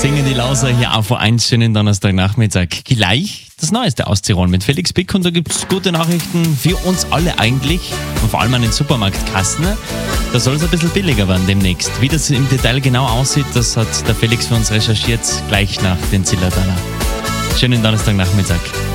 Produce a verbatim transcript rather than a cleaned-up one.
Singen die Lauser hier auf eins, schönen Donnerstagnachmittag. Gleich das Neueste aus Tirol mit Felix Pick und da gibt es gute Nachrichten für uns alle eigentlich und vor allem an den Supermarktkassen. Da soll es ein bisschen billiger werden demnächst. Wie das im Detail genau aussieht, das hat der Felix für uns recherchiert, gleich nach den Zillertaler. Schönen Donnerstagnachmittag.